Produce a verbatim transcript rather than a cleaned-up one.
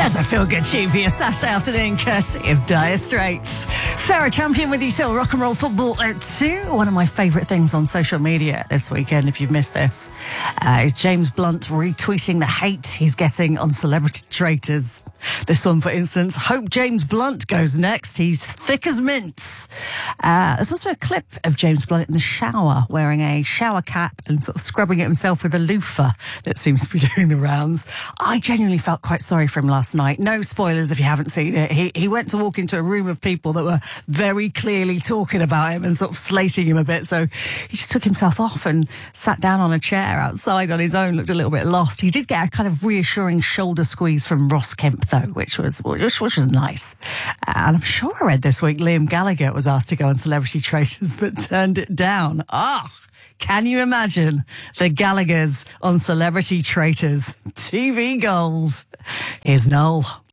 There's a feel-good tune for your Saturday afternoon, courtesy of Dire Straits. Sarah Champion with you till rock and roll football at two. One of my favourite things on social media this weekend, if you've missed this, uh, is James Blunt retweeting the hate he's getting on celebrity traitors. This one, for instance, hope James Blunt goes next. He's thick as mints. Uh, there's also a clip of James Blunt in the shower wearing a shower cap and sort of scrubbing at himself with a loofah that seems to be doing the rounds. I genuinely felt quite sorry for him last night. No spoilers if you haven't seen it. He, he went to walk into a room of people that were very clearly talking about him and sort of slating him a bit. So he just took himself off and sat down on a chair outside on his own, looked a little bit lost. He did get a kind of reassuring shoulder squeeze from Ross Kemp, though, which was which, which was nice. And I'm sure I read this week Liam Gallagher was asked to go on Celebrity Traitors but turned it down. Ah, can you imagine the Gallaghers on Celebrity Traitors? T V gold. Here's Noel.